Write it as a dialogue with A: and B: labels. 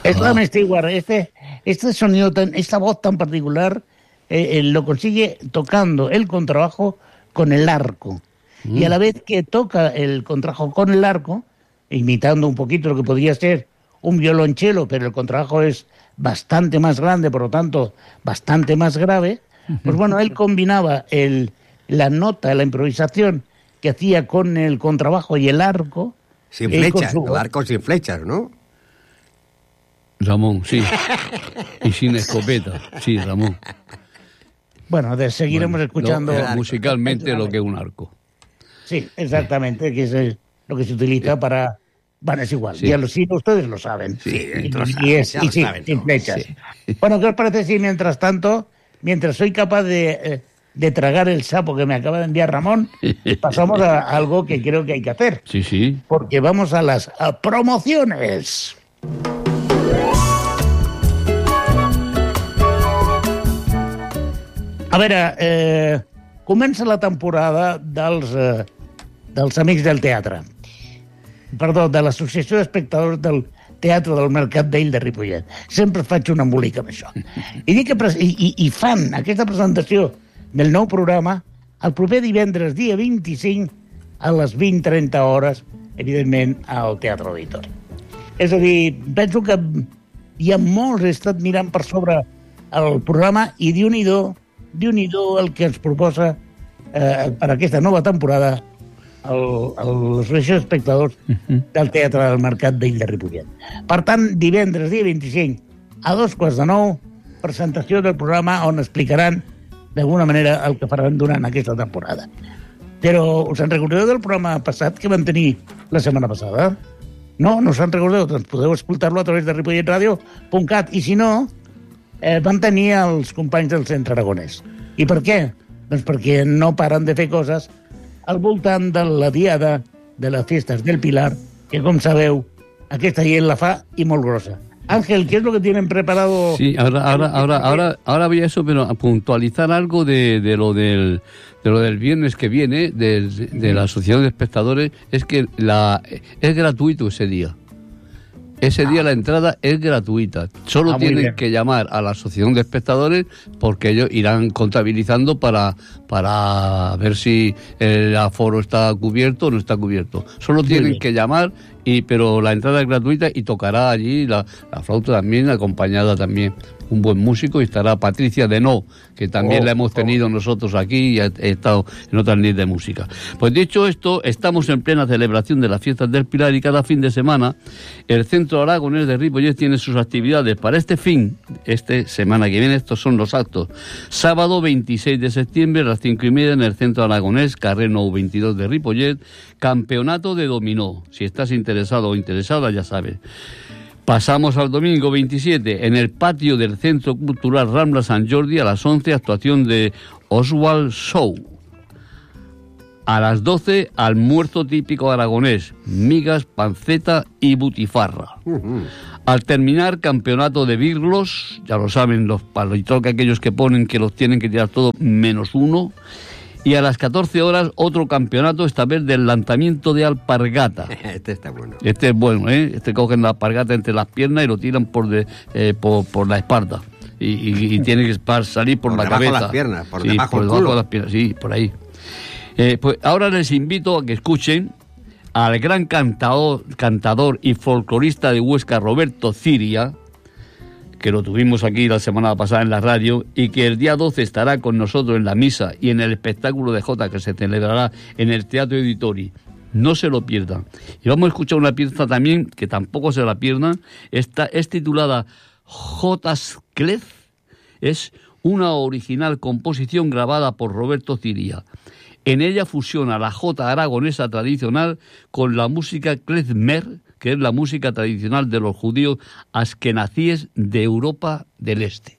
A: Slamy Stewart, este sonido, esta voz tan particular, lo consigue tocando el contrabajo con el arco. Y a la vez que toca el contrabajo con el arco, imitando un poquito lo que podría ser un violonchelo, pero el contrabajo es bastante más grande, por lo tanto, bastante más grave, pues bueno, él combinaba la nota, la improvisación que hacía con el contrabajo y el arco.
B: Sin flechas, el arco sin flechas, ¿no?
C: Ramón, sí. Y sin escopeta, sí, Ramón.
A: Bueno, seguiremos escuchando...
C: musicalmente lo que es un arco.
A: Sí, exactamente, que es lo que se utiliza para... Bueno, es igual, ya ustedes lo saben.
B: Sí,
A: sin flechas. Sí. Bueno, ¿qué os parece si mientras tanto, mientras soy capaz de tragar el sapo que me acaba de enviar Ramón, pasamos a algo que creo que hay que hacer?
C: Sí.
A: Porque vamos a las promociones. A veure, comença la temporada dels Amics del Teatre. Perdó, de l'Associació d'Espectadors del Teatre del Mercat Vell de Ripollet. Sempre faig un embolic amb això. I fan aquesta presentació del nou programa el proper divendres, dia 25, a les 20:30 hores, evidentment, al Teatre Auditori. És a dir, penso que hi ha molts, he estat mirant per sobre el programa i Déu-n'hi-do el que ens proposa per aquesta nova temporada l'Associació d'Espectadors del Teatre del Mercat Vell de Ripollet. Per tant, divendres, dia 25, a 8:45, presentació del programa on explicaran d'alguna manera el que faran durant aquesta temporada. Però us en recordeu del programa passat que van tenir la setmana passada? No se'n recordeu? Doncs podeu escoltar-lo a través de ripolletradio.cat i si no, van tenir els companys del Centre Aragonès. I per què? Doncs perquè no paren de fer coses al voltant de la diada de les festes del Pilar, que com sabeu, aquesta gent la fa i molt grossa. Ángel, ¿qué es lo que tienen preparado?
C: Sí, ahora voy a eso, pero a puntualizar algo de lo del viernes que viene, de la Asociación de Espectadores, es que es gratuito ese día. Ese día la entrada es gratuita. Solo tienen que llamar a la Asociación de Espectadores porque ellos irán contabilizando para ver si el aforo está cubierto o no está cubierto. Solo tienen que llamar, pero la entrada es gratuita y tocará allí la flauta también, acompañada también un buen músico, y estará Patricia Denó, que también la hemos tenido nosotros aquí y ha estado en otras líneas de música. Pues dicho esto, estamos en plena celebración de las fiestas del Pilar y cada fin de semana el Centro Aragonés de Ripollet tiene sus actividades para esta semana que viene. Estos son los actos. Sábado 26 de septiembre a las 5:30 en el Centro Aragonés, carrer Nou 22 de Ripollet, campeonato de dominó. Si estás interesado o interesada, ya sabes. Pasamos al domingo 27, en el patio del Centro Cultural Rambla Sant Jordi, a las 11, actuación de Oswald Show. A las 12, almuerzo típico aragonés, migas, panceta y butifarra. Al terminar, campeonato de birlos, ya lo saben los palitroques, aquellos que ponen que los tienen que tirar todo menos uno. Y a las 14 horas, otro campeonato, esta vez del lanzamiento de alpargata.
B: Este está bueno.
C: Este es bueno, ¿eh? Este cogen la alpargata entre las piernas y lo tiran por la espalda. Y tiene que salir por la cabeza.
B: Por las piernas, por
C: sí,
B: debajo
C: por
B: del
C: debajo
B: culo.
C: De las piernas, sí, por ahí. Pues ahora les invito a que escuchen al gran cantador y folclorista de Huesca, Roberto Ciria, que lo tuvimos aquí la semana pasada en la radio, y que el día 12 estará con nosotros en la misa y en el espectáculo de Jota que se celebrará en el Teatro Auditori. No se lo pierdan. Y vamos a escuchar una pieza también, que tampoco se la pierdan. Esta es titulada Jotas Clez. Es una original composición grabada por Roberto Ciria. En ella fusiona la jota aragonesa tradicional con la música klezmer, que es la música tradicional de los judíos askenazíes de Europa del Este.